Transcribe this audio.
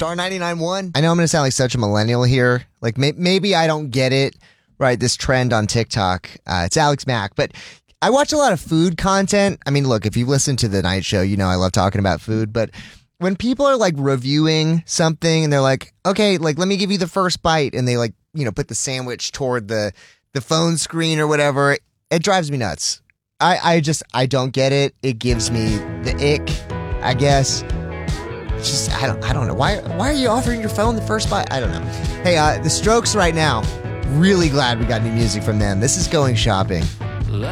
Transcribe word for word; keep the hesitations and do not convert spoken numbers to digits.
Star ninety-nine point one. I know I'm going to sound like such a millennial here. Like, may- maybe I don't get it, right? This trend on TikTok. Uh, it's Alex Mack. But I watch a lot of food content. I mean, look, if you listen to The Night Show, you know I love talking about food. But when people are, like, reviewing something and they're like, okay, like, let me give you the first bite. And they, like, you know, put the sandwich toward the, the phone screen or whatever. It drives me nuts. I, I just, I don't get it. It gives me the ick, I guess. It's just, I don't, I don't know. Why, why are you offering your phone the first bite? I don't know. Hey, uh, The Strokes right now. Really glad we got new music from them. This is Going Shopping.